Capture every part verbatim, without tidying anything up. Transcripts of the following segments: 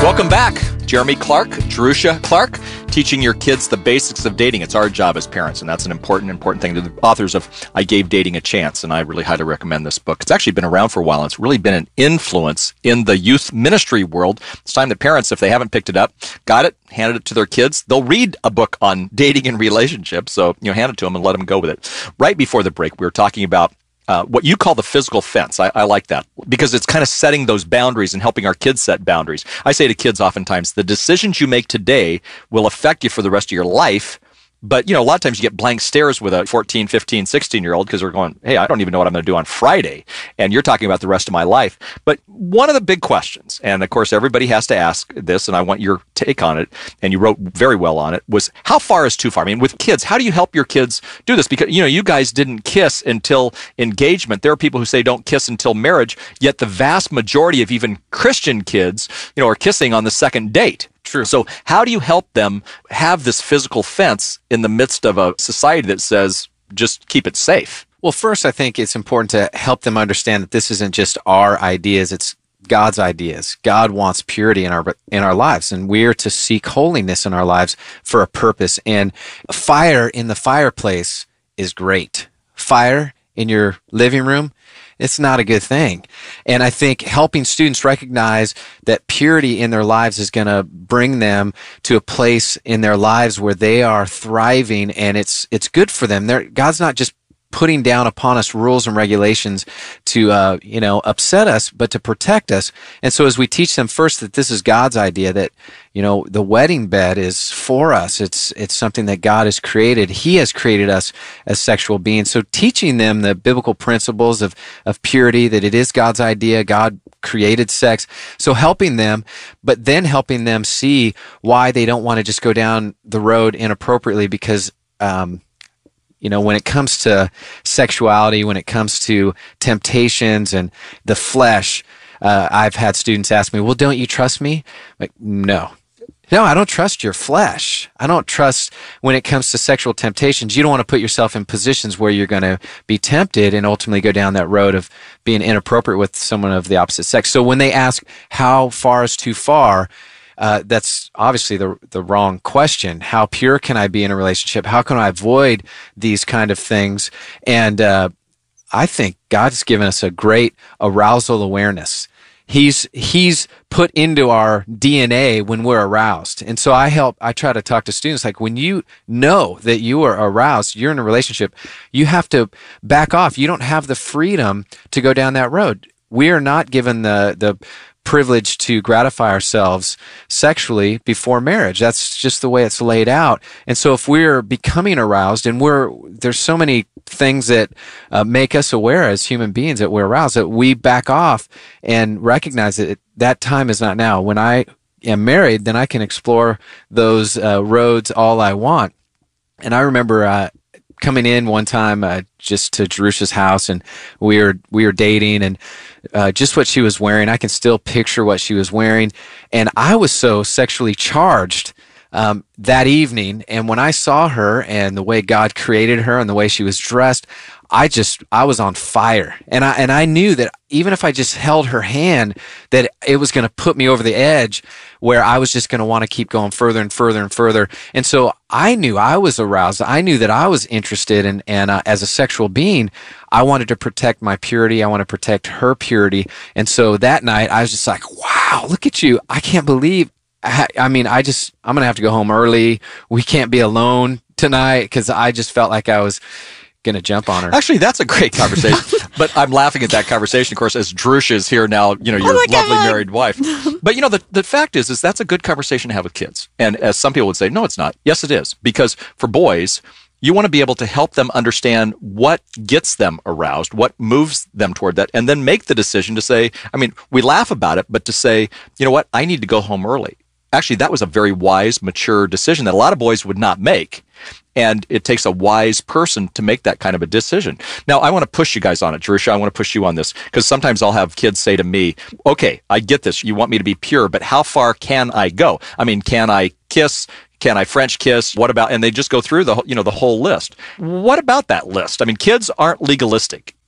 Welcome back. Jeremy Clark, Jerusha Clark, teaching your kids the basics of dating. It's our job as parents, and that's an important, important thing. To the authors of I Gave Dating a Chance, and I really highly recommend this book. It's actually been around for a while, and it's really been an influence in the youth ministry world. It's time that parents, if they haven't picked it up, got it, handed it to their kids. They'll read a book on dating and relationships, so you know, hand it to them and let them go with it. Right before the break, we were talking about Uh, what you call the physical fence. I, I like that because it's kind of setting those boundaries and helping our kids set boundaries. I say to kids oftentimes, the decisions you make today will affect you for the rest of your life. But, you know, a lot of times you get blank stares with a fourteen, fifteen, sixteen-year-old because they're going, hey, I don't even know what I'm going to do on Friday. And you're talking about the rest of my life. But one of the big questions, and of course everybody has to ask this, and I want your take on it, and you wrote very well on it, was how far is too far? I mean, with kids, how do you help your kids do this? Because, you know, you guys didn't kiss until engagement. There are people who say don't kiss until marriage, yet the vast majority of even Christian kids, you know, are kissing on the second date. True. So how do you help them have this physical fence in the midst of a society that says just keep it safe? Well, first, I think it's important to help them understand that this isn't just our ideas. It's God's ideas. God wants purity in our in our lives, and we're to seek holiness in our lives for a purpose. And fire in the fireplace is great. Fire in your living room, it's not a good thing. And I think helping students recognize that purity in their lives is going to bring them to a place in their lives where they are thriving, and it's it's good for them. They're, God's not just putting down upon us rules and regulations to, uh, you know, upset us, but to protect us. And so as we teach them first that this is God's idea, that, you know, the wedding bed is for us. It's, it's something that God has created. He has created us as sexual beings. So teaching them the biblical principles of, of purity, that it is God's idea. God created sex. So helping them, but then helping them see why they don't want to just go down the road inappropriately, because, um, you know, when it comes to sexuality, when it comes to temptations and the flesh, uh, I've had students ask me, well, don't you trust me? Like, no. No, I don't trust your flesh. I don't trust when it comes to sexual temptations. You don't want to put yourself in positions where you're going to be tempted and ultimately go down that road of being inappropriate with someone of the opposite sex. So when they ask how far is too far, Uh, that's obviously the the wrong question. How pure can I be in a relationship? How can I avoid these kind of things? And uh, I think God's given us a great arousal awareness. He's He's put into our D N A when we're aroused. And so I help, I try to talk to students, like, when you know that you are aroused, you're in a relationship, you have to back off. You don't have the freedom to go down that road. We are not given the the privilege to gratify ourselves sexually before marriage. That's just the way it's laid out. And so if we're becoming aroused, and we're, there's so many things that uh, make us aware as human beings that we're aroused, that we back off and recognize that it, that time is not now. When I am married, then I can explore those uh, roads all I want. And I remember uh, coming in one time uh, just to Jerusha's house, and we were we were dating, and uh, just what she was wearing, I can still picture what she was wearing, and I was so sexually charged um, that evening. And when I saw her and the way God created her and the way she was dressed, I just, I was on fire. And I, and I knew that even if I just held her hand, that it was going to put me over the edge where I was just going to want to keep going further and further and further. And so I knew I was aroused. I knew that I was interested in, and uh, as a sexual being, I wanted to protect my purity. I want to protect her purity. And so that night I was just like, wow, look at you. I can't believe, I, I mean, I just, I'm going to have to go home early. We can't be alone tonight, because I just felt like I was going to jump on her. Actually, that's a great conversation. But I'm laughing at that conversation, of course, as Jerusha is here now, you know, your oh lovely God. married wife. But, you know, the, the fact is, is that's a good conversation to have with kids. And as some people would say, no, it's not. Yes, it is. Because for boys, you want to be able to help them understand what gets them aroused, what moves them toward that, and then make the decision to say, I mean, we laugh about it, but to say, you know what, I need to go home early. Actually, that was a very wise, mature decision that a lot of boys would not make. And it takes a wise person to make that kind of a decision. Now, I want to push you guys on it. Jerusha, I want to push you on this, because sometimes I'll have kids say to me, okay, I get this. You want me to be pure, but how far can I go? I mean, can I kiss? Can I French kiss? What about, and they just go through the, you know, the whole list. What about that list? I mean, kids aren't legalistic.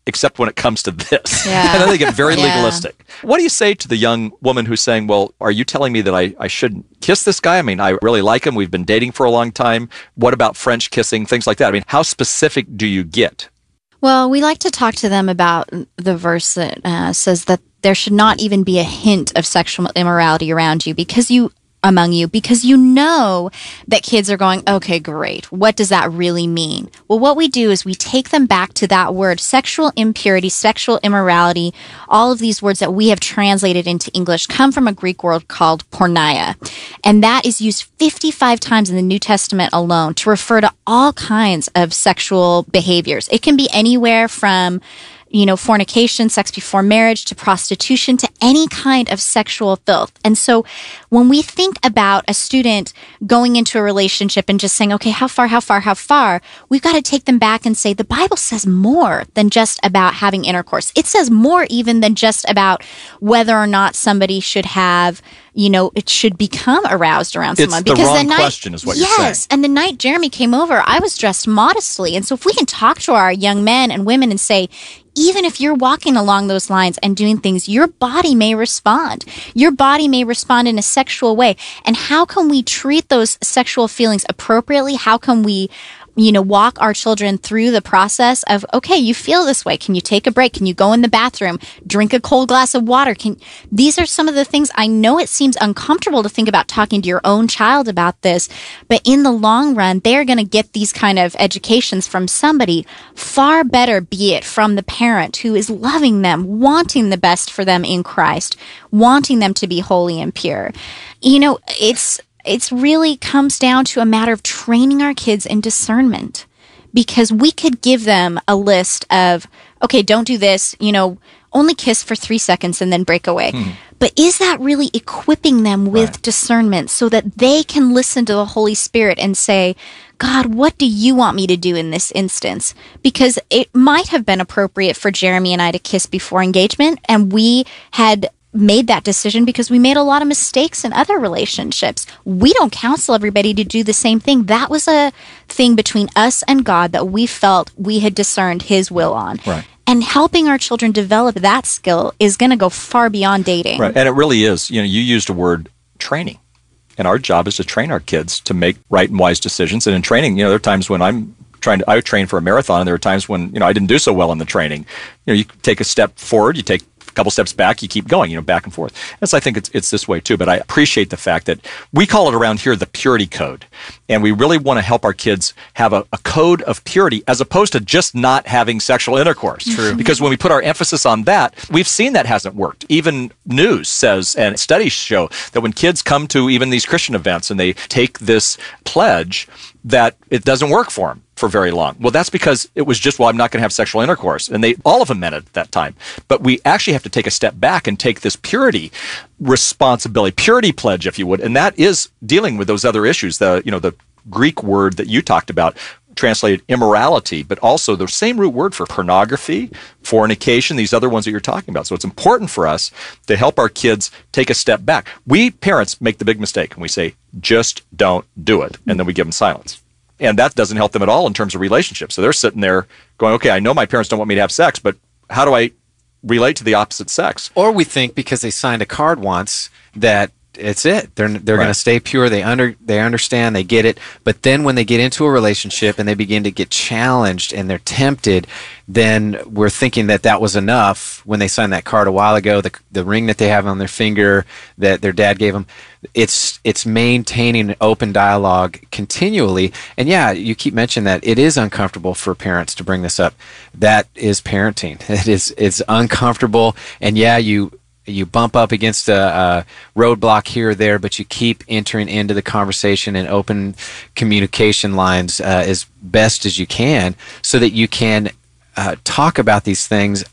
except when it comes to this. Yeah. And then they get very Yeah. legalistic. What do you say to the young woman who's saying, well, are you telling me that I, I shouldn't kiss this guy? I mean, I really like him. We've been dating for a long time. What about French kissing? Things like that. I mean, how specific do you get? Well, we like to talk to them about the verse that uh, says that there should not even be a hint of sexual immorality around you because you among you because you know that kids are going, okay, great. What does that really mean? Well, what we do is we take them back to that word, sexual impurity, sexual immorality. All of these words that we have translated into English come from a Greek word called porneia. And that is used fifty-five times in the New Testament alone to refer to all kinds of sexual behaviors. It can be anywhere from you know, fornication, sex before marriage, to prostitution, to any kind of sexual filth. And so when we think about a student going into a relationship and just saying, okay, how far, how far, how far, we've got to take them back and say, the Bible says more than just about having intercourse. It says more even than just about whether or not somebody should have, you know, it should become aroused around It's someone. the Because wrong the night, question is what you're yes, saying. and the night Jeremy came over, I was dressed modestly. And so if we can talk to our young men and women and say, even if you're walking along those lines and doing things, your body may respond. Your body may respond in a sexual way. And how can we treat those sexual feelings appropriately? How can we, you know, walk our children through the process of, okay, you feel this way. Can you take a break? Can you go in the bathroom? Drink a cold glass of water? Can, these are some of the things. I know it seems uncomfortable to think about talking to your own child about this, but in the long run, they're going to get these kind of educations from somebody far better, be it from the parent who is loving them, wanting the best for them in Christ, wanting them to be holy and pure. You know, it's, It really comes down to a matter of training our kids in discernment, because we could give them a list of, okay, don't do this, you know, only kiss for three seconds and then break away. Hmm. But is that really equipping them with right. discernment so that they can listen to the Holy Spirit and say, God, what do you want me to do in this instance? Because it might have been appropriate for Jeremy and I to kiss before engagement, and we had made that decision because we made a lot of mistakes in other relationships. We don't counsel everybody to do the same thing. That was a thing between us and God that we felt we had discerned His will on. Right. And helping our children develop that skill is going to go far beyond dating. Right. And it really is. You know, you used a word, training. And our job is to train our kids to make right and wise decisions. And in training, you know, there are times when I'm trying to, I train for a marathon, and there are times when, you know, I didn't do so well in the training. You know, you take a step forward, you take couple steps back, you keep going, you know, back and forth. And so I think it's it's this way too. But I appreciate the fact that we call it around here the purity code. And we really want to help our kids have a, a code of purity as opposed to just not having sexual intercourse. True. Because when we put our emphasis on that, we've seen that hasn't worked. Even news says, and studies show, that when kids come to even these Christian events and they take this pledge, that it doesn't work for them for very long. Well, that's because it was just, well, I'm not going to have sexual intercourse. And they, all of them meant it at that time. But we actually have to take a step back and take this purity responsibility, purity pledge, if you would. And that is dealing with those other issues. The, you know, the Greek word that you talked about, translated immorality, but also the same root word for pornography, fornication, these other ones that you're talking about. So it's important for us to help our kids take a step back. We parents make the big mistake and we say, just don't do it. And then we give them silence. And that doesn't help them at all in terms of relationships. So they're sitting there going, okay, I know my parents don't want me to have sex, but how do I relate to the opposite sex? Or we think because they signed a card once that it's it. They're they're right. going to stay pure. They under they understand. They get it. But then when they get into a relationship and they begin to get challenged and they're tempted, then we're thinking that that was enough when they signed that card a while ago. The the ring that they have on their finger that their dad gave them. It's it's maintaining open dialogue continually. And yeah, you keep mentioning that it is uncomfortable for parents to bring this up. That is parenting. It is it's uncomfortable. And yeah, you. You bump up against a, a roadblock here or there, but you keep entering into the conversation and open communication lines uh, as best as you can so that you can uh, talk about these things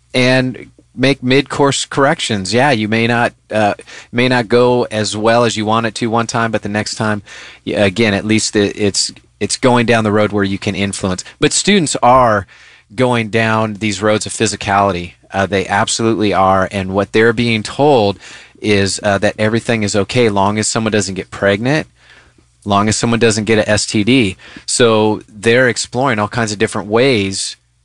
and make mid-course corrections. Yeah, you may not uh, may not go as well as you want it to one time, but the next time, again, at least it, it's it's going down the road where you can influence. But students are going down these roads of physicality. Uh, they absolutely are. And what they're being told is uh, that everything is okay long as someone doesn't get pregnant, long as someone doesn't get an S T D. So they're exploring all kinds of different ways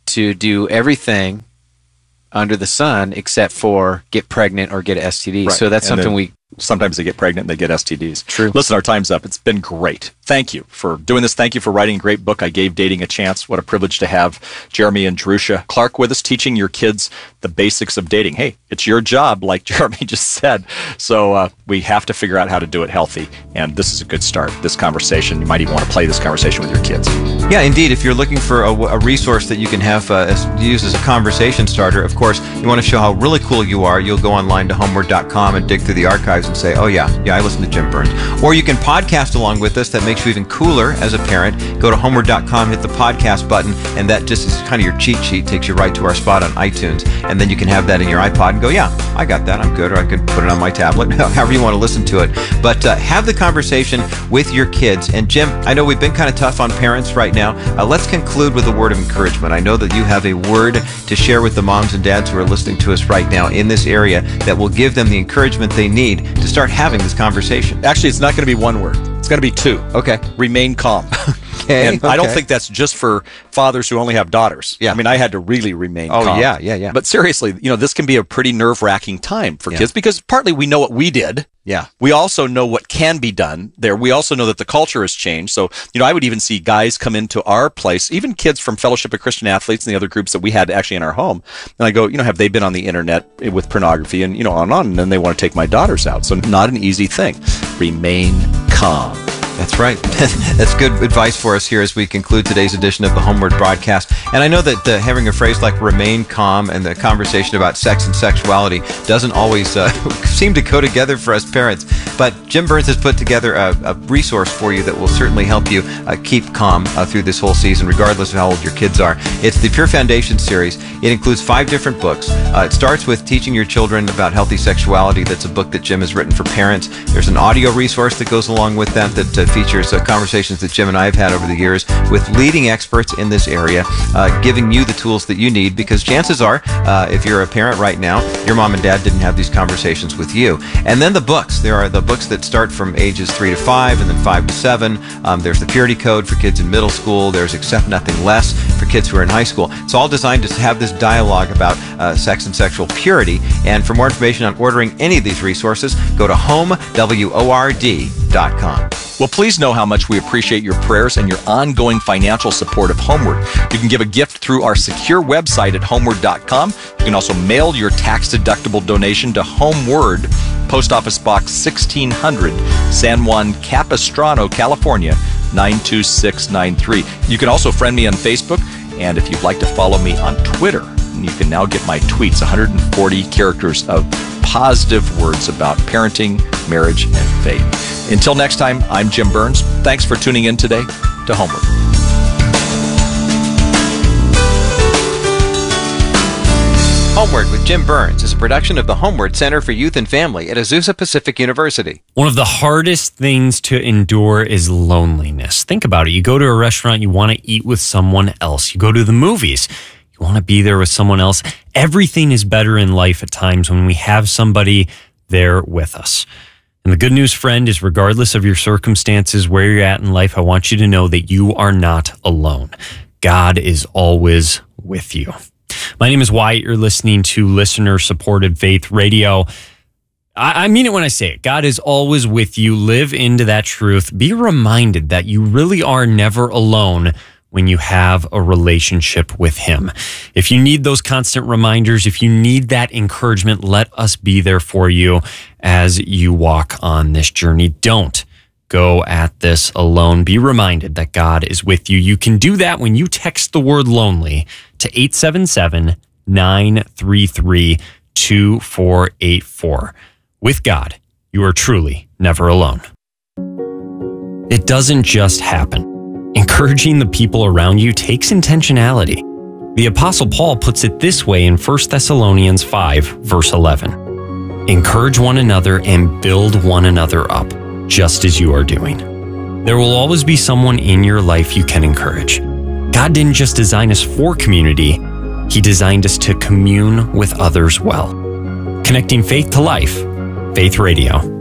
to do everything under the sun except for get pregnant or get an S T D. Right. So that's And something then we... Sometimes they get pregnant and they get S T Ds. True. Listen, our time's up. It's been great. Thank you for doing this. Thank you for writing a great book, I Gave Dating a Chance. What a privilege to have Jeremy and Jerusha Clark with us, teaching your kids the basics of dating. Hey, it's your job, like Jeremy just said. So uh, we have to figure out how to do it healthy. And this is a good start, this conversation. You might even want to play this conversation with your kids. Yeah, indeed. If you're looking for a, a resource that you can have uh, as, use as a conversation starter, of course, you want to show how really cool you are. You'll go online to homeward dot com and dig through the archives and say, oh, yeah, yeah, I listen to Jim Burns. Or you can podcast along with us. That makes you even cooler as a parent. Go to homeward dot com, hit the podcast button, and that just is kind of your cheat sheet, takes you right to our spot on iTunes. And then you can have that in your iPod and go, yeah, I got that, I'm good. Or I could put it on my tablet, however you want to listen to it. But uh, have the conversation with your kids. And Jim, I know we've been kind of tough on parents right now. Uh, let's conclude with a word of encouragement. I know that you have a word to share with the moms and dads who are listening to us right now in this area that will give them the encouragement they need to start having this conversation. Actually, it's not going to be one word. It's going to be two. Okay. Remain calm. Okay. And I don't okay. think that's just for fathers who only have daughters. Yeah. I mean, I had to really remain Oh, calm. yeah, yeah, yeah. But seriously, you know, this can be a pretty nerve-wracking time for Yeah. kids because partly we know what we did. Yeah. We also know what can be done there. We also know that the culture has changed. So, you know, I would even see guys come into our place, even kids from Fellowship of Christian Athletes and the other groups that we had actually in our home. And I go, you know, have they been on the internet with pornography and, you know, on and on? And then they want to take my daughters out. So not an easy thing. Remain calm. That's right. That's good advice for us here as we conclude today's edition of the Homeward Broadcast. And I know that uh, having a phrase like remain calm and the conversation about sex and sexuality doesn't always uh, seem to go together for us parents. But Jim Burns has put together a, a resource for you that will certainly help you uh, keep calm uh, through this whole season, regardless of how old your kids are. It's the Pure Foundation series. It includes five different books. Uh, it starts with Teaching Your Children About Healthy Sexuality. That's a book that Jim has written for parents. There's an audio resource that goes along with that that uh, features uh, conversations that Jim and I have had over the years with leading experts in this area, uh, giving you the tools that you need, because chances are, uh, if you're a parent right now, your mom and dad didn't have these conversations with you. And then the books. There are the books that start from ages three to five and then five to seven. Um, there's the Purity Code for kids in middle school. There's Accept Nothing Less for kids who are in high school. It's all designed to have this dialogue about uh, sex and sexual purity. And for more information on ordering any of these resources, go to home word dot com. Well, please know how much we appreciate your prayers and your ongoing financial support of Homeward. You can give a gift through our secure website at homeward dot com. You can also mail your tax-deductible donation to Homeward, Post Office Box sixteen hundred, San Juan Capistrano, California, nine two six nine three. You can also friend me on Facebook, and if you'd like to follow me on Twitter, you can now get my tweets, one hundred forty characters of positive words about parenting, marriage, and faith. Until next time, I'm Jim Burns. Thanks for tuning in today to Homeward. Homeward with Jim Burns is a production of the Homeward Center for Youth and Family at Azusa Pacific University. One of the hardest things to endure is loneliness. Think about it. You go to a restaurant, you want to eat with someone else. You go to the movies, you want to be there with someone else. Everything is better in life at times when we have somebody there with us. And the good news, friend, is regardless of your circumstances, where you're at in life, I want you to know that you are not alone. God is always with you. My name is Wyatt. You're listening to listener-supported Faith Radio. I, I mean it when I say it. God is always with you. Live into that truth. Be reminded that you really are never alone when you have a relationship with Him. If you need those constant reminders, if you need that encouragement, let us be there for you as you walk on this journey. Don't go at this alone. Be reminded that God is with you. You can do that when you text the word lonely to eight seven seven, nine three three, two four eight four. With God, you are truly never alone. It doesn't just happen. Encouraging the people around you takes intentionality. The Apostle Paul puts it this way in First Thessalonians five, verse eleven. Encourage one another and build one another up, just as you are doing. There will always be someone in your life you can encourage. God didn't just design us for community, He designed us to commune with others well. Connecting faith to life, Faith Radio.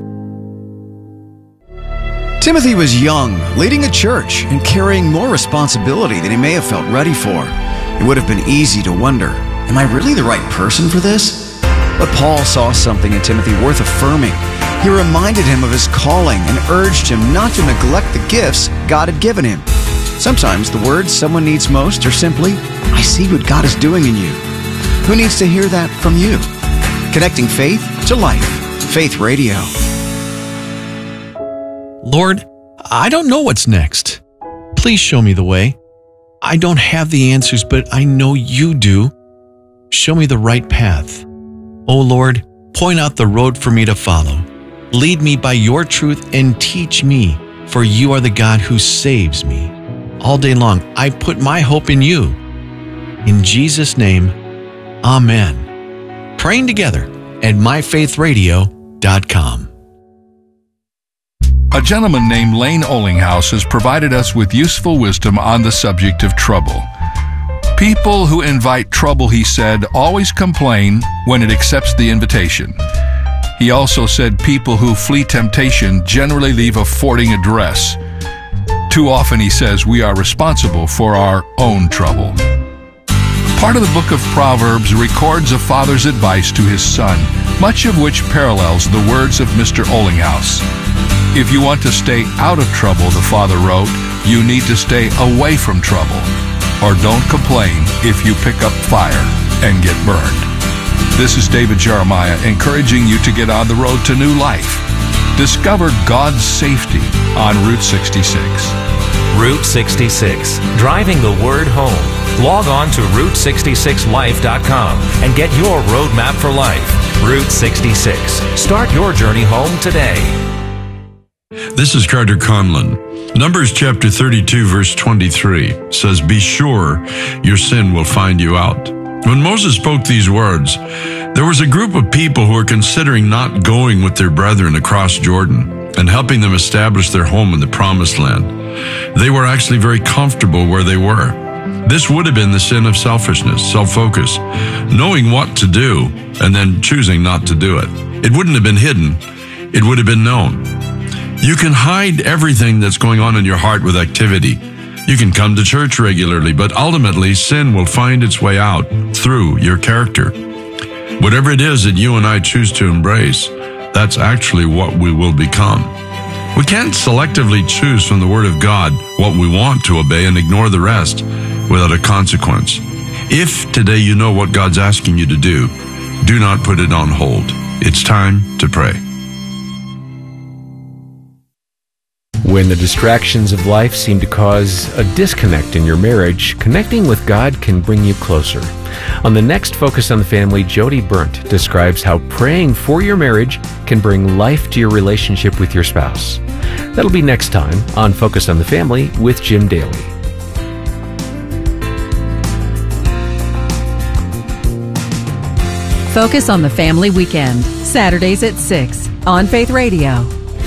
Timothy was young, leading a church and carrying more responsibility than he may have felt ready for. It would have been easy to wonder, am I really the right person for this? But Paul saw something in Timothy worth affirming. He reminded him of his calling and urged him not to neglect the gifts God had given him. Sometimes the words someone needs most are simply, I see what God is doing in you. Who needs to hear that from you? Connecting faith to life. Faith Radio. Lord, I don't know what's next. Please show me the way. I don't have the answers, but I know you do. Show me the right path. Oh Lord, point out the road for me to follow. Lead me by your truth and teach me, for you are the God who saves me. All day long, I put my hope in you. In Jesus' name, Amen. Praying together at my faith radio dot com. A gentleman named Lane Olinghouse has provided us with useful wisdom on the subject of trouble. People who invite trouble, he said, always complain when it accepts the invitation. He also said people who flee temptation generally leave a forwarding address. Too often, he says, we are responsible for our own trouble. Part of the book of Proverbs records a father's advice to his son, much of which parallels the words of Mister Olinghouse. If you want to stay out of trouble, the father wrote, you need to stay away from trouble. Or don't complain if you pick up fire and get burned. This is David Jeremiah encouraging you to get on the road to new life. Discover God's safety on Route sixty-six. Route sixty-six, driving the word home. Log on to route sixty-six life dot com and get your roadmap for life. Route sixty-six. Start your journey home today. This is Carter Conlon. Numbers chapter thirty-two, verse twenty-three says, be sure your sin will find you out. When Moses spoke these words, there was a group of people who were considering not going with their brethren across Jordan and helping them establish their home in the promised land. They were actually very comfortable where they were. This would have been the sin of selfishness, self-focus, knowing what to do and then choosing not to do it. It wouldn't have been hidden. It would have been known. You can hide everything that's going on in your heart with activity. You can come to church regularly, but ultimately sin will find its way out through your character. Whatever it is that you and I choose to embrace, that's actually what we will become. We can't selectively choose from the Word of God what we want to obey and ignore the rest without a consequence. If today you know what God's asking you to do, do not put it on hold. It's time to pray. When the distractions of life seem to cause a disconnect in your marriage, connecting with God can bring you closer. On the next Focus on the Family, Jody Burnt describes how praying for your marriage can bring life to your relationship with your spouse. That'll be next time on Focus on the Family with Jim Daly. Focus on the Family Weekend, Saturdays at six on Faith Radio.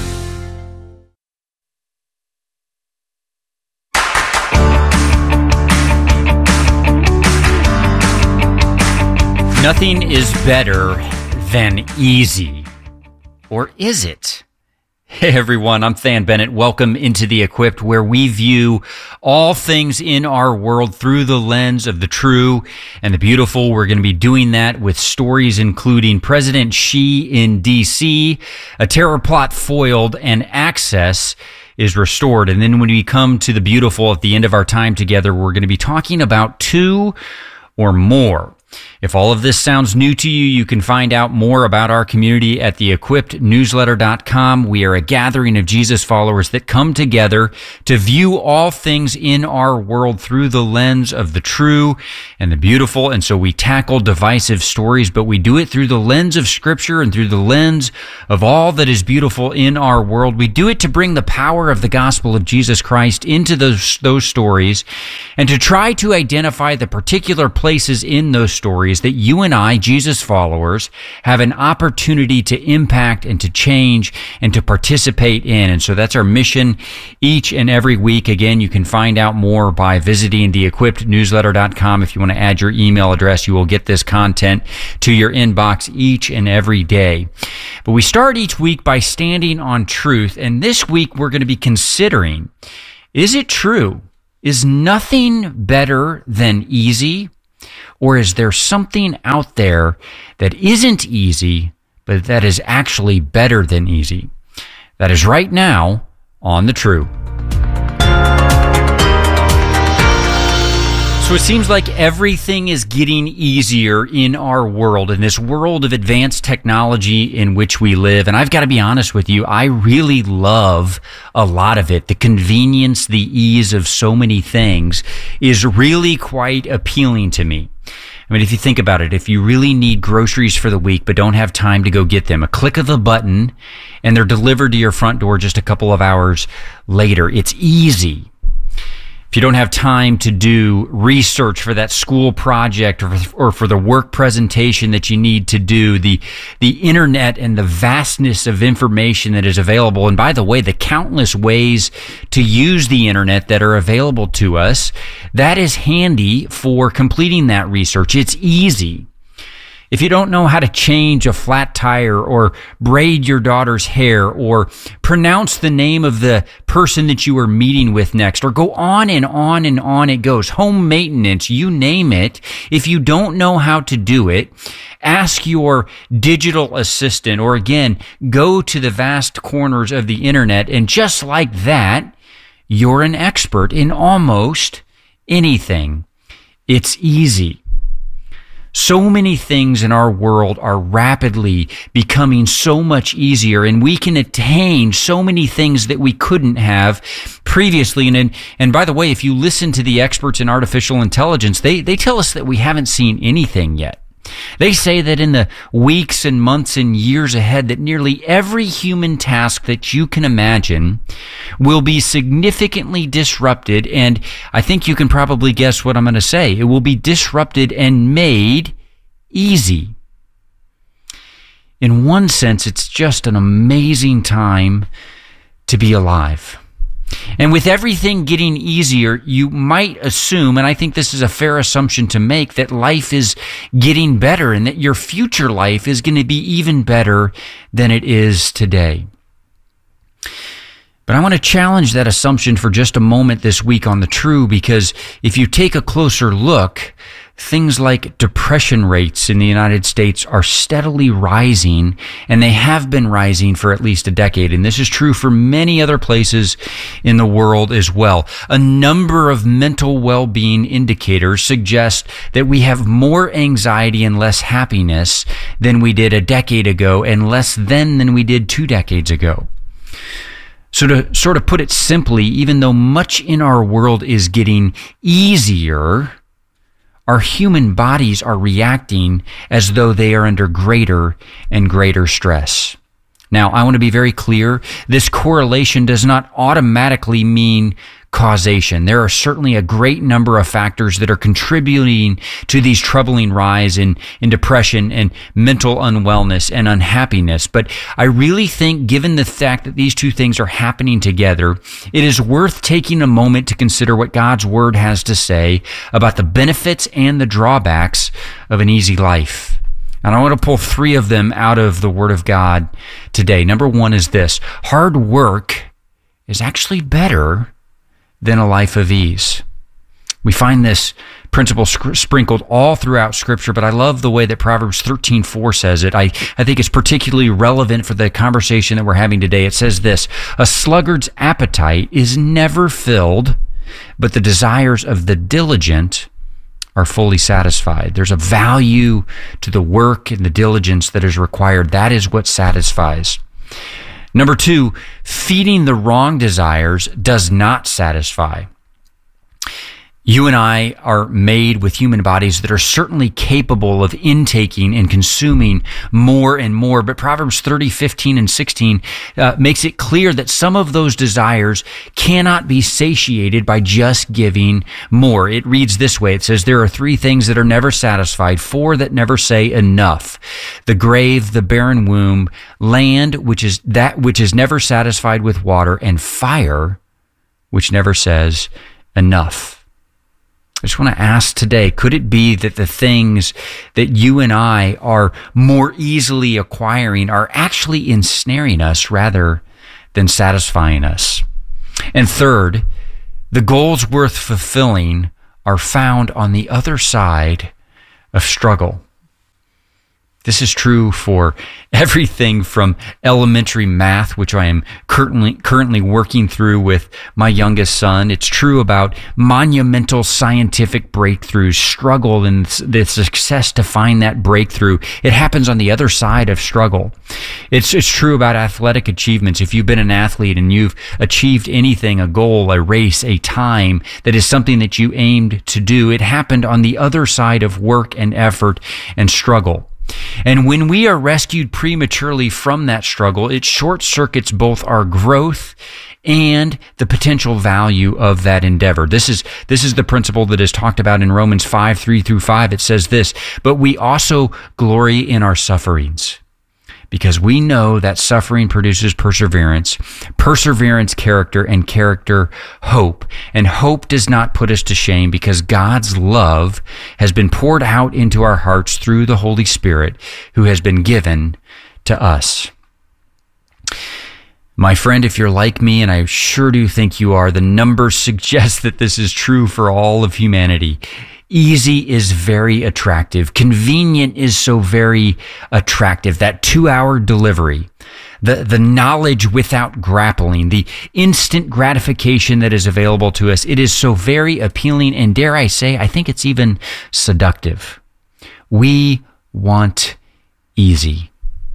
Nothing is better than easy. Or is it? Hey everyone, I'm Than Bennett. Welcome into The Equipped, where we view all things in our world through the lens of the true and the beautiful. We're going to be doing that with stories including President Xi in D C, a terror plot foiled, and access is restored. And then when we come to the beautiful at the end of our time together, we're going to be talking about two or more. If all of this sounds new to you, you can find out more about our community at the equipped newsletter dot com. We are a gathering of Jesus followers that come together to view all things in our world through the lens of the true and the beautiful. And so we tackle divisive stories, but we do it through the lens of Scripture and through the lens of all that is beautiful in our world. We do it to bring the power of the gospel of Jesus Christ into those, those stories and to try to identify the particular places in those stories that you and I, Jesus followers, have an opportunity to impact and to change and to participate in. And so that's our mission each and every week. Again, you can find out more by visiting the equipped newsletter dot com. If you want to add your email address, you will get this content to your inbox each and every day. But we start each week by standing on truth. And this week we're going to be considering, is it true Is nothing better than easy? Or is there something out there that isn't easy, but that is actually better than easy? That is right now on The True. So it seems like everything is getting easier in our world, in this world of advanced technology in which we live. And I've got to be honest with you, I really love a lot of it. The convenience, the ease of so many things is really quite appealing to me. I mean, if you think about it, if you really need groceries for the week but don't have time to go get them, a click of a button and they're delivered to your front door just a couple of hours later. It's easy. If you don't have time to do research for that school project or, or for the work presentation that you need to do, the the internet and the vastness of information that is available, and by the way, the countless ways to use the internet that are available to us, that is handy for completing that research. It's easy. If you don't know how to change a flat tire or braid your daughter's hair or pronounce the name of the person that you are meeting with next, or go on and on and on it goes, home maintenance, you name it, if you don't know how to do it, ask your digital assistant, or again, go to the vast corners of the internet, and just like that, you're an expert in almost anything. It's easy. So many things in our world are rapidly becoming so much easier, and we can attain so many things that we couldn't have previously. And, and, and by the way, if you listen to the experts in artificial intelligence, they, they tell us that we haven't seen anything yet. They say that in the weeks and months and years ahead, that nearly every human task that you can imagine will be significantly disrupted. And I think you can probably guess what I'm going to say. It will be disrupted and made easy. In one sense, it's just an amazing time to be alive. And with everything getting easier, you might assume, and I think this is a fair assumption to make, that life is getting better and that your future life is going to be even better than it is today. But I want to challenge that assumption for just a moment this week on The True, because if you take a closer look, things like depression rates in the United States are steadily rising, and they have been rising for at least a decade. And this is true for many other places in the world as well. A number of mental well-being indicators suggest that we have more anxiety and less happiness than we did a decade ago, and less then than we did two decades ago. So to sort of put it simply, even though much in our world is getting easier, our human bodies are reacting as though they are under greater and greater stress. Now, I want to be very clear. This correlation does not automatically mean causation. There are certainly a great number of factors that are contributing to these troubling rise in, in depression and mental unwellness and unhappiness. But I really think, given the fact that these two things are happening together, it is worth taking a moment to consider what God's Word has to say about the benefits and the drawbacks of an easy life. And I want to pull three of them out of the Word of God today. Number one is this: hard work is actually better than a life of ease. We find this principle sc- sprinkled all throughout Scripture, but I love the way that Proverbs thirteen four says it. I, I think it's particularly relevant for the conversation that we're having today. It says this: a sluggard's appetite is never filled, but the desires of the diligent are fully satisfied. There's a value to the work and the diligence that is required. That is what satisfies. Number two, feeding the wrong desires does not satisfy. You and I are made with human bodies that are certainly capable of intaking and consuming more and more. But Proverbs thirty, fifteen, and sixteen uh, makes it clear that some of those desires cannot be satiated by just giving more. It reads this way. It says, there are three things that are never satisfied, four that never say enough: the grave, the barren womb, land, which is that which is never satisfied with water, and fire, which never says enough. I just want to ask today, could it be that the things that you and I are more easily acquiring are actually ensnaring us rather than satisfying us? And third, The goals worth fulfilling are found on the other side of struggle. This is true for everything from elementary math, which I am currently currently working through with my youngest son. It's true about monumental scientific breakthroughs, struggle, and the success to find that breakthrough. It happens on the other side of struggle. It's it's true about athletic achievements. If you've been an athlete and you've achieved anything, a goal, a race, a time that is something that you aimed to do, it happened on the other side of work and effort and struggle. And when we are rescued prematurely from that struggle, it short circuits both our growth and the potential value of that endeavor. This is this is the principle that is talked about in Romans five, three through five. It says this, but we also glory in our sufferings, because we know that suffering produces perseverance, perseverance, character, and character, hope. And hope does not put us to shame, because God's love has been poured out into our hearts through the Holy Spirit who has been given to us. My friend, if you're like me, and I sure do think you are, the numbers suggest that this is true for all of humanity. Easy is very attractive. Convenient is so very attractive. That two-hour delivery, the, the knowledge without grappling, the instant gratification that is available to us, it is so very appealing, and dare I say, I think it's even seductive. We want easy.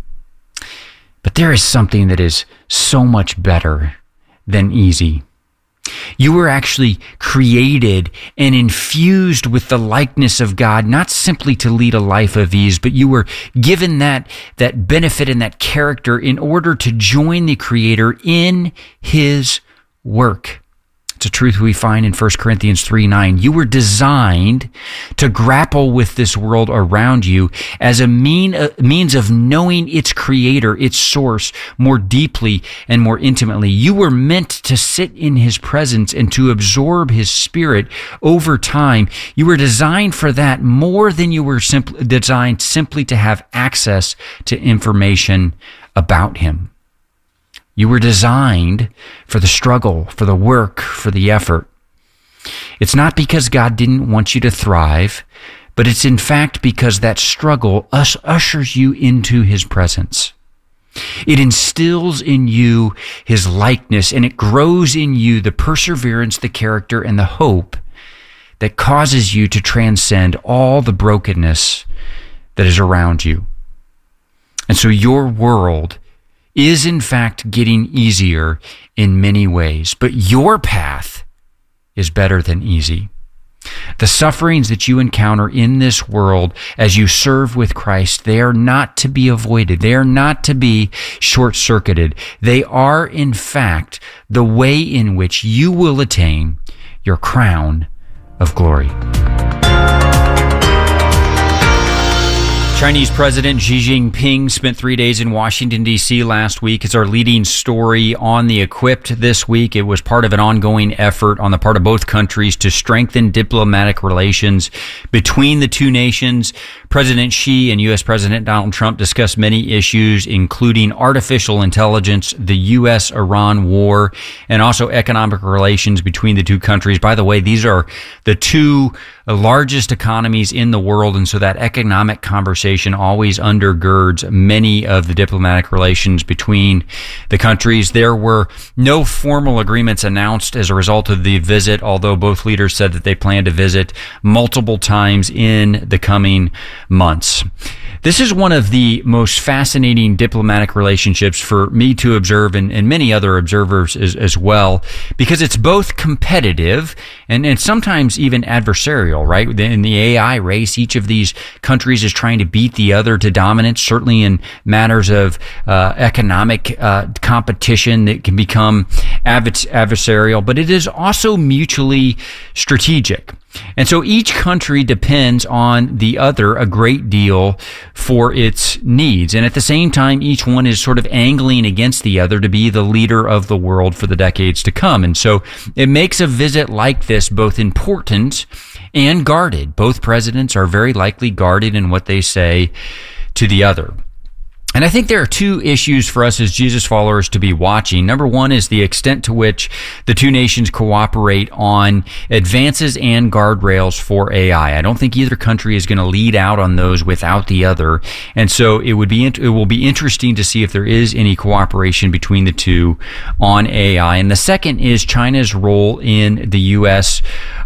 But there is something that is so much better than easy. You were actually created and infused with the likeness of God, not simply to lead a life of ease, but you were given that, that benefit and that character in order to join the Creator in His work. It's a truth we find in First Corinthians three nine. You were designed to grapple with this world around you as a mean, a means of knowing its creator, its source, more deeply and more intimately. You were meant to sit in His presence and to absorb His Spirit over time. You were designed for that more than you were simply designed simply to have access to information about Him. You were designed for the struggle, for the work, for the effort. It's not because God didn't want you to thrive, but it's in fact because that struggle us ushers you into His presence. It instills in you His likeness, and it grows in you the perseverance, the character, and the hope that causes you to transcend all the brokenness that is around you. And so your world is in fact getting easier in many ways, but your path is better than easy. The sufferings that you encounter in this world as you serve with Christ, they are not to be avoided. They are not to be short-circuited. They are, in fact, the way in which you will attain your crown of glory. Chinese President Xi Jinping spent three days in Washington, D C last week. It's our leading story on The Equipped this week. It was part of an ongoing effort on the part of both countries to strengthen diplomatic relations between the two nations. President Xi and U S President Donald Trump discussed many issues, including artificial intelligence, the U S Iran war, and also economic relations between the two countries. By the way, these are the two largest economies in the world, and so that economic conversation always undergirds many of the diplomatic relations between the countries. There were no formal agreements announced as a result of the visit, although both leaders said that they plan to visit multiple times in the coming months. This is one of the most fascinating diplomatic relationships for me to observe, and, and many other observers as, as well, because it's both competitive and, and sometimes even adversarial, right? In the A I race, each of these countries is trying to beat the other to dominance, certainly in matters of uh, economic uh, competition that can become adversarial, but it is also mutually strategic. And so each country depends on the other a great deal for its needs. And at the same time, each one is sort of angling against the other to be the leader of the world for the decades to come. And so it makes a visit like this both important and guarded. Both presidents are very likely guarded in what they say to the other. And I think there are two issues for us as Jesus followers to be watching. Number one is the extent to which the two nations cooperate on advances and guardrails for A I. I don't think either country is going to lead out on those without the other. And so it would be, it will be interesting to see if there is any cooperation between the two on A I. And the second is China's role in the U S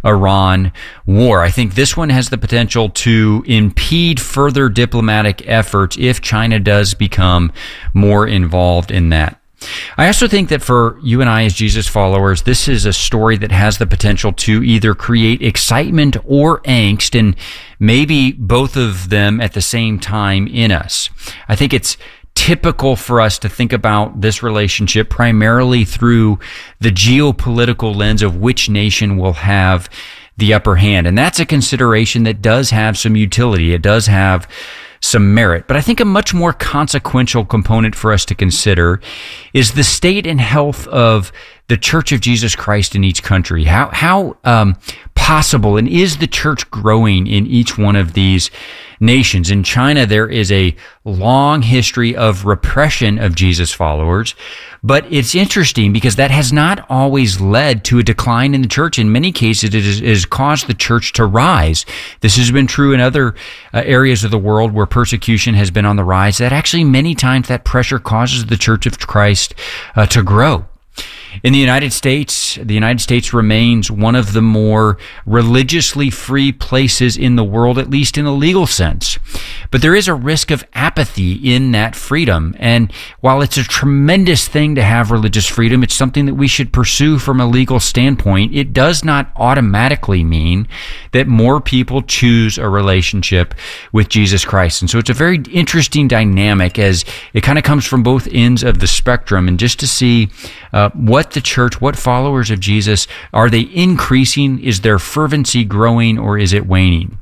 Iran war. I think this one has the potential to impede further diplomatic efforts if China does become more involved in that. I also think that for you and I as Jesus followers, this is a story that has the potential to either create excitement or angst, and maybe both of them at the same time in us. I think it's typical for us to think about this relationship primarily through the geopolitical lens of which nation will have the upper hand. And that's a consideration that does have some utility. It does have some merit. But I think a much more consequential component for us to consider is the state and health of the Church of Jesus Christ in each country. How, how um, possible and is the church growing in each one of these nations? In China, there is a long history of repression of Jesus followers, but it's interesting because that has not always led to a decline in the church. In many cases, it has caused the church to rise. This has been true in other uh, areas of the world where persecution has been on the rise. That actually many times that pressure causes the Church of Christ uh, to grow. In the United States, the United States remains one of the more religiously free places in the world, at least in a legal sense. But there is a risk of apathy in that freedom. And while it's a tremendous thing to have religious freedom, it's something that we should pursue from a legal standpoint. It does not automatically mean that more people choose a relationship with Jesus Christ. And so it's a very interesting dynamic as it kind of comes from both ends of the spectrum. And just to see uh, what What the church, what followers of Jesus, are they increasing? Is their fervency growing or is it waning?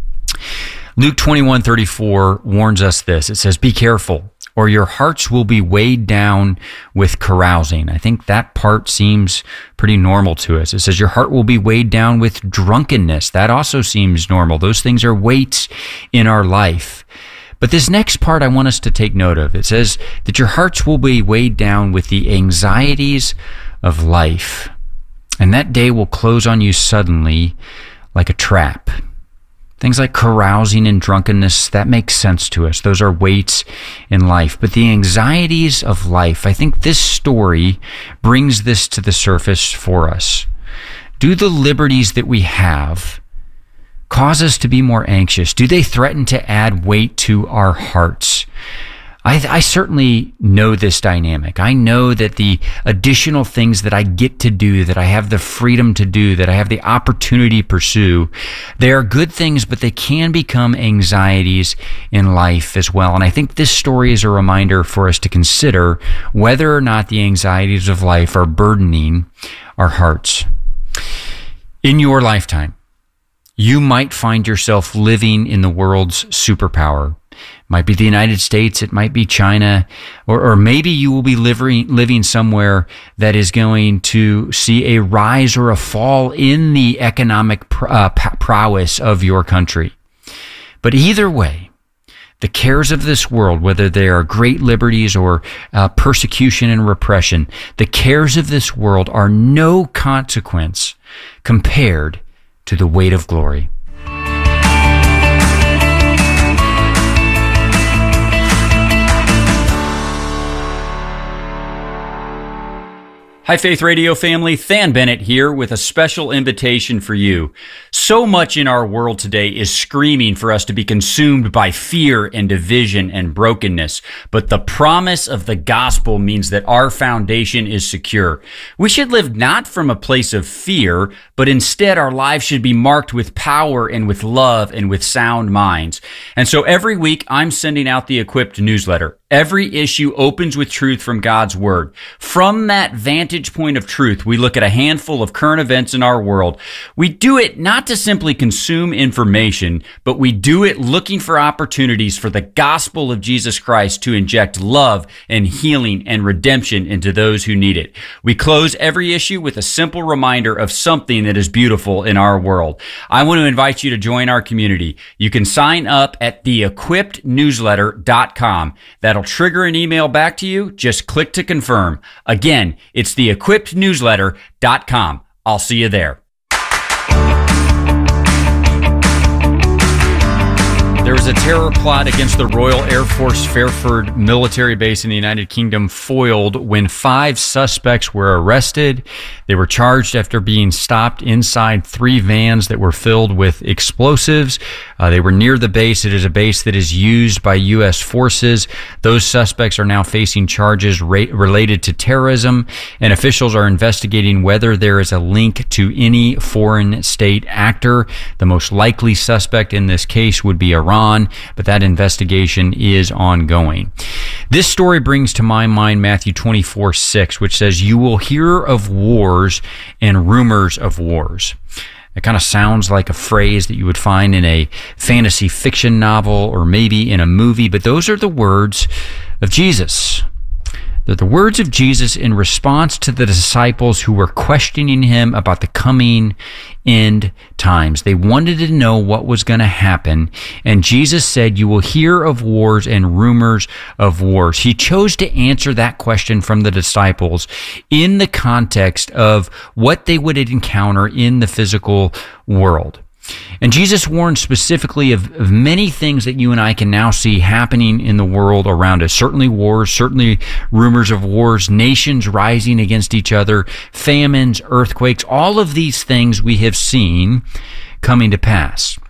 Luke twenty-one thirty-four warns us this. It says, "Be careful, or your hearts will be weighed down with carousing." I think that part seems pretty normal to us. It says, "Your heart will be weighed down with drunkenness." That also seems normal. Those things are weights in our life. But this next part I want us to take note of. It says that your hearts will be weighed down with the anxieties of life. And that day will close on you suddenly like a trap. Things like carousing and drunkenness, that makes sense to us. Those are weights in life. But the anxieties of life, I think this story brings this to the surface for us. Do the liberties that we have cause us to be more anxious? Do they threaten to add weight to our hearts? I, I certainly know this dynamic. I know that the additional things that I get to do, that I have the freedom to do, that I have the opportunity to pursue, they are good things, but they can become anxieties in life as well. And I think this story is a reminder for us to consider whether or not the anxieties of life are burdening our hearts. In your lifetime, you might find yourself living in the world's superpower. It might be the United States, it might be China, or, or maybe you will be living, living somewhere that is going to see a rise or a fall in the economic pr- uh, prowess of your country. But either way, the cares of this world, whether they are great liberties or uh, persecution and repression, the cares of this world are no consequence compared to the weight of glory. Hi, Faith Radio family. Than Bennett here with a special invitation for you. So much in our world today is screaming for us to be consumed by fear and division and brokenness. But the promise of the gospel means that our foundation is secure. We should live not from a place of fear, but instead our lives should be marked with power and with love and with sound minds. And so every week I'm sending out the Equipped newsletter. Every issue opens with truth from God's Word. From that vantage point of truth, we look at a handful of current events in our world. We do it not to simply consume information, but we do it looking for opportunities for the gospel of Jesus Christ to inject love and healing and redemption into those who need it. We close every issue with a simple reminder of something that is beautiful in our world. I want to invite you to join our community. You can sign up at the equipped newsletter dot com. That'll that'll trigger an email back to you. Just click to confirm. Again, it's the equipped newsletter dot com. I'll see you there. There was a terror plot against the Royal Air Force Fairford military base in the United Kingdom foiled when five suspects were arrested. They were charged after being stopped inside three vans that were filled with explosives. Uh, they were near the base. It is a base that is used by U S forces. Those suspects are now facing charges ra- related to terrorism, and officials are investigating whether there is a link to any foreign state actor. The most likely suspect in this case would be Iran. On, but that investigation is ongoing. This story brings to my mind Matthew twenty-four six, which says, "You will hear of wars and rumors of wars." It kind of sounds like a phrase that you would find in a fantasy fiction novel or maybe in a movie, but those are the words of Jesus. They're the words of Jesus in response to the disciples who were questioning him about the coming end times. They wanted to know what was going to happen, and Jesus said, "You will hear of wars and rumors of wars." He chose to answer that question from the disciples in the context of what they would encounter in the physical world. And Jesus warned specifically of, of many things that you and I can now see happening in the world around us. Certainly wars, certainly rumors of wars, nations rising against each other, famines, earthquakes, all of these things we have seen coming to pass.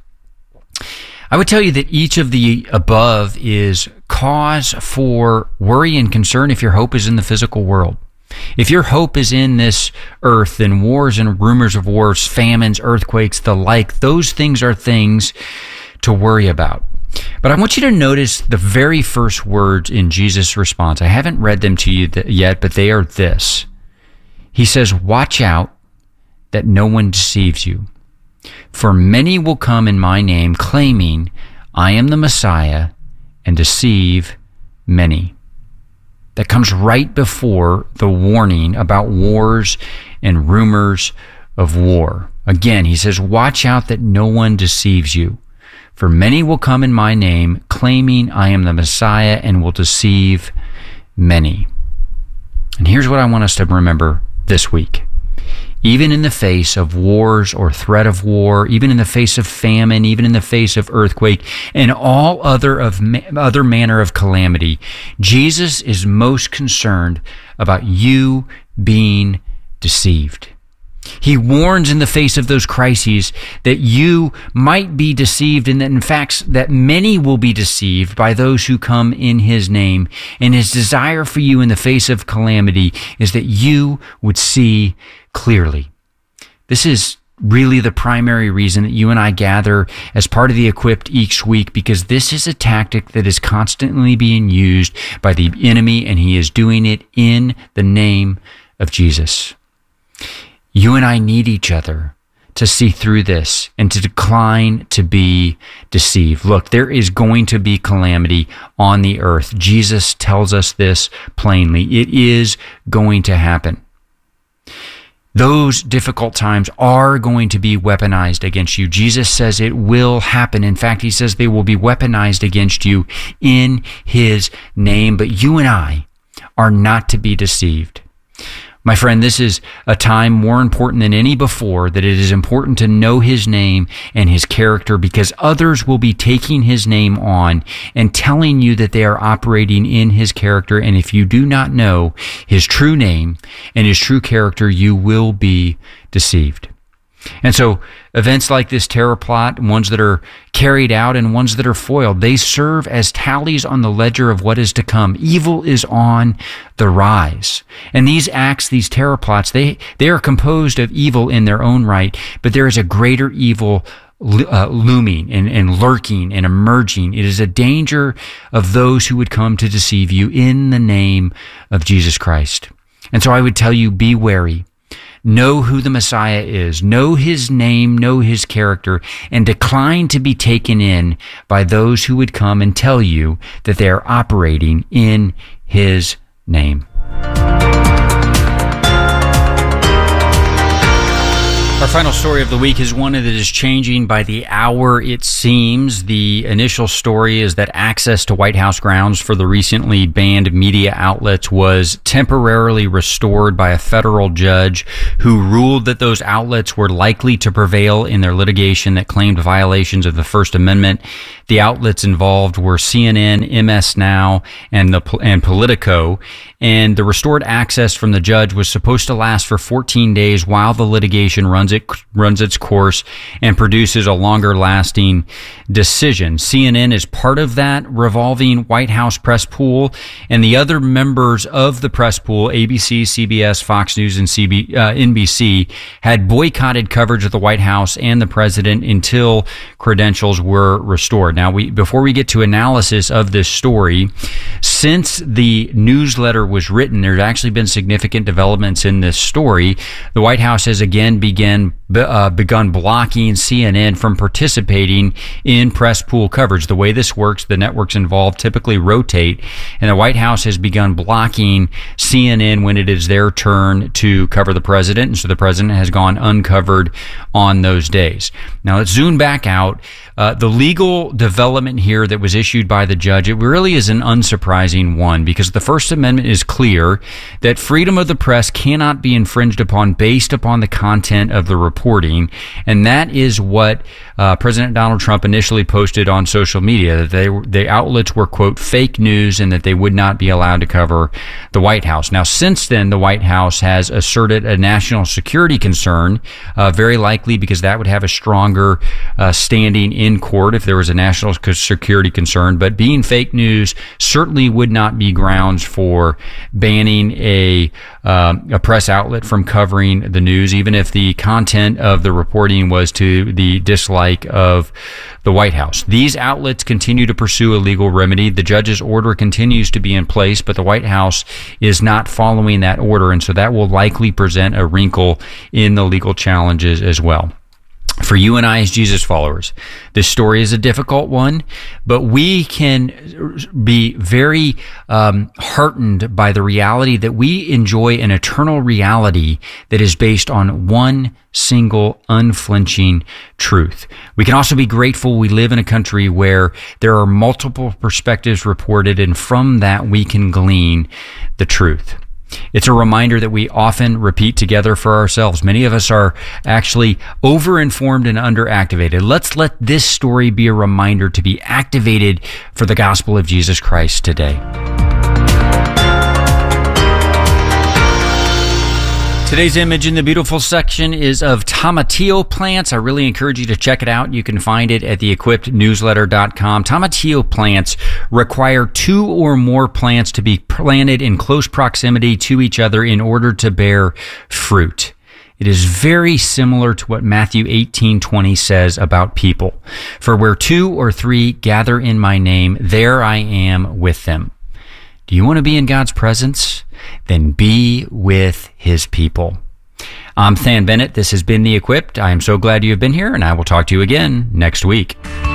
I would tell you that each of the above is cause for worry and concern if your hope is in the physical world. If your hope is in this earth, then wars and rumors of wars, famines, earthquakes, the like, those things are things to worry about. But I want you to notice the very first words in Jesus' response. I haven't read them to you yet, but they are this. He says, "Watch out that no one deceives you. For many will come in my name, claiming, 'I am the Messiah,' and deceive many." That comes right before the warning about wars and rumors of war. Again, he says, "Watch out that no one deceives you. For many will come in my name, claiming I am the Messiah, and will deceive many." And here's what I want us to remember this week. Even in the face of wars or threat of war, even in the face of famine, even in the face of earthquake, and all other of ma- other manner of calamity, Jesus is most concerned about you being deceived. He warns in the face of those crises that you might be deceived, and that in fact that many will be deceived by those who come in his name. And his desire for you in the face of calamity is that you would see clearly. This is really the primary reason that you and I gather as part of the Equipped each week, because this is a tactic that is constantly being used by the enemy, and he is doing it in the name of Jesus. You and I need each other to see through this and to decline to be deceived. Look, there is going to be calamity on the earth. Jesus tells us this plainly. It is going to happen. Those difficult times are going to be weaponized against you. Jesus says it will happen. In fact, he says they will be weaponized against you in his name. But you and I are not to be deceived. My friend, this is a time more important than any before that it is important to know his name and his character, because others will be taking his name on and telling you that they are operating in his character. And if you do not know his true name and his true character, you will be deceived. And so events like this terror plot, ones that are carried out and ones that are foiled, they serve as tallies on the ledger of what is to come. Evil is on the rise. And these acts, these terror plots, they, they are composed of evil in their own right, but there is a greater evil uh, looming and, and lurking and emerging. It is a danger of those who would come to deceive you in the name of Jesus Christ. And so I would tell you, be wary. Know who the Messiah is, know his name, know his character, and decline to be taken in by those who would come and tell you that they are operating in his name. Our final story of the week is one that is changing by the hour, it seems. The initial story is that access to White House grounds for the recently banned media outlets was temporarily restored by a federal judge who ruled that those outlets were likely to prevail in their litigation that claimed violations of the First Amendment. The outlets involved were C N N, M S Now, and the and Politico. And the restored access from the judge was supposed to last for fourteen days while the litigation runs it runs its course and produces a longer lasting decision. C N N is part of that revolving White House press pool, and the other members of the press pool, A B C, C B S, Fox News, and C B, uh, N B C, had boycotted coverage of the White House and the president until credentials were restored. Now, we before we get to analysis of this story, since the newsletter was written, there's actually been significant developments in this story. The White House has again began uh, begun blocking C N N from participating in press pool coverage. The way this works, the networks involved typically rotate, and the White House has begun blocking C N N when it is their turn to cover the president, and so the president has gone uncovered on those days. Now let's zoom back out. Uh, the legal development here that was issued by the judge, it really is an unsurprising one, because the First Amendment is clear that freedom of the press cannot be infringed upon based upon the content of the reporting, and that is what uh, President Donald Trump initially posted on social media, that they the outlets were, quote, fake news, and that they would not be allowed to cover the White House. Now, since then, the White House has asserted a national security concern, uh, very likely because that would have a stronger uh, standing in in court if there was a national security concern, but being fake news certainly would not be grounds for banning a um, a press outlet from covering the news, even if the content of the reporting was to the dislike of the White House. These outlets continue to pursue a legal remedy. The judge's order continues to be in place, but the White House is not following that order, and so that will likely present a wrinkle in the legal challenges as well. For you and I as Jesus followers, this story is a difficult one, but we can be very um, heartened by the reality that we enjoy an eternal reality that is based on one single unflinching truth. We can also be grateful we live in a country where there are multiple perspectives reported, and from that we can glean the truth. It's a reminder that we often repeat together for ourselves. Many of us are actually overinformed and underactivated. Let's let this story be a reminder to be activated for the gospel of Jesus Christ today. Today's image in the beautiful section is of tomatillo plants. I really encourage you to check it out. You can find it at the equipped newsletter dot com. Tomatillo plants require two or more plants to be planted in close proximity to each other in order to bear fruit. It is very similar to what Matthew eighteen twenty says about people. For where two or three gather in my name, there I am with them. Do you want to be in God's presence? Then be with his people. I'm Than Bennett. This has been The Equipped. I am so glad you have been here, and I will talk to you again next week.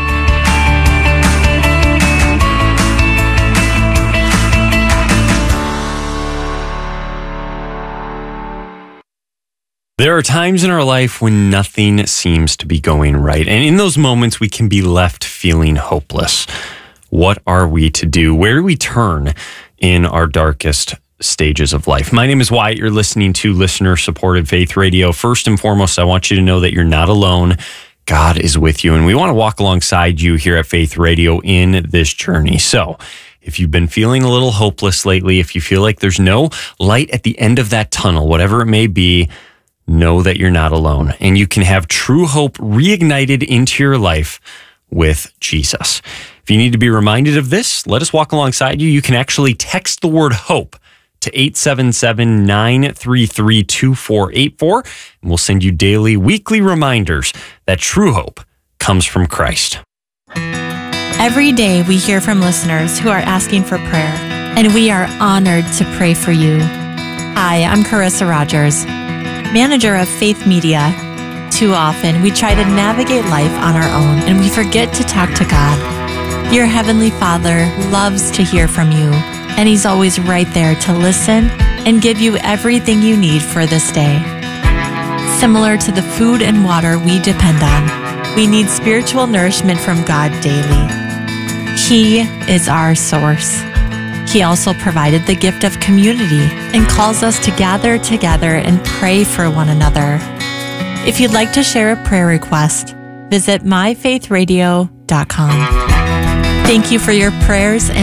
There are times in our life when nothing seems to be going right, and in those moments we can be left feeling hopeless. What are we to do? Where do we turn in our darkest stages of life? My name is Wyatt. You're listening to listener-supported Faith Radio. First and foremost, I want you to know that you're not alone. God is with you, and we want to walk alongside you here at Faith Radio in this journey. So if you've been feeling a little hopeless lately, if you feel like there's no light at the end of that tunnel, whatever it may be, know that you're not alone, and you can have true hope reignited into your life with Jesus. If you need to be reminded of this, let us walk alongside you. You can actually text the word HOPE to eight seven seven, nine three three, two four eight four, and we'll send you daily, weekly reminders that true hope comes from Christ. Every day we hear from listeners who are asking for prayer, and we are honored to pray for you. Hi, I'm Carissa Rogers, manager of Faith Media. Too often, we try to navigate life on our own, and we forget to talk to God. Your Heavenly Father loves to hear from you, and He's always right there to listen and give you everything you need for this day. similar to the food and water we depend on. We need spiritual nourishment from God daily. He is our source. He also provided the gift of community and calls us to gather together and pray for one another. If you'd like to share a prayer request, visit my faith radio dot com. Thank you for your prayers and